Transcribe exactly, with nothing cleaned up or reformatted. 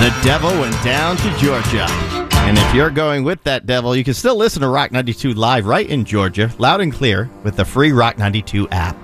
The devil went down to Georgia. And if you're going with that devil, you can still listen to Rock ninety-two live right in Georgia, loud and clear, with the free Rock ninety-two app.